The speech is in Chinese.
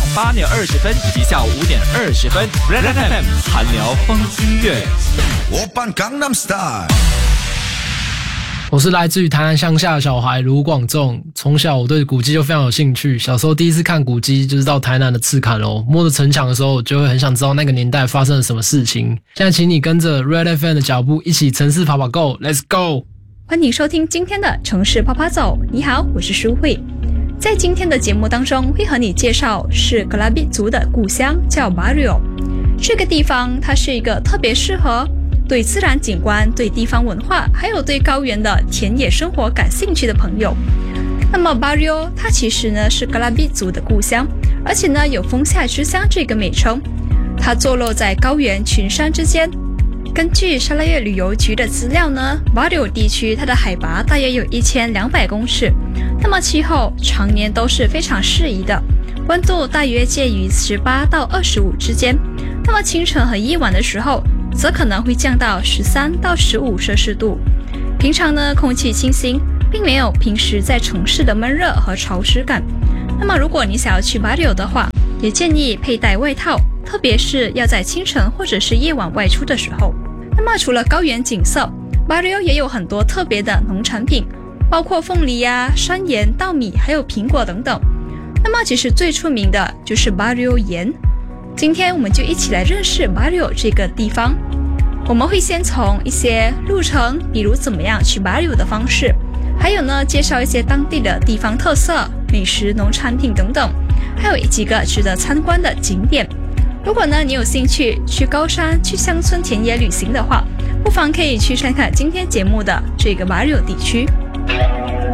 8点20分以及下午5点20分 Red FM 韩聊风音乐。 오빤 강남스타일。 我是来自于台南乡下的小孩卢广仲，从小我对古迹就非常有兴趣。小时候第一次看古迹就是到台南的赤坎楼，摸着城墙的时候，就会很想知道那个年代发生了什么事情。现在请你跟着 Red FM 的脚步，一起城市跑跑 Go，Let's go！ 欢迎收听今天的城市跑跑走。你好，我是舒慧。在今天的节目当中，会和你介绍是格拉比族的故乡，叫 Barrio。这个地方它是一个特别适合对自然景观、对地方文化，还有对高原的田野生活感兴趣的朋友。那么 Barrio 它其实呢是格拉比族的故乡，而且呢有风夏之乡这个美称。它坐落在高原群山之间。根据沙拉越旅游局的资料呢 Barrio 地区它的海拔大约有1200公尺，那么气候常年都是非常适宜的，温度大约介于18到25之间，那么清晨和夜晚的时候则可能会降到13到15摄氏度。平常呢，空气清新，并没有平时在城市的闷热和潮湿感。那么如果你想要去 Barrio 的话，也建议佩戴外套，特别是要在清晨或者是夜晚外出的时候。那么除了高原景色， Barrio 也有很多特别的农产品，包括凤梨啊、山盐、稻米还有苹果等等。那么其实最出名的就是 Barrio 盐。今天我们就一起来认识 Barrio 这个地方。我们会先从一些路程，比如怎么样去 Barrio 的方式，还有呢介绍一些当地的地方特色、美食、农产品等等，还有几个值得参观的景点。如果呢你有兴趣去高山、去乡村田野旅行的话，不妨可以去看看今天节目的这个 Barrio 地区。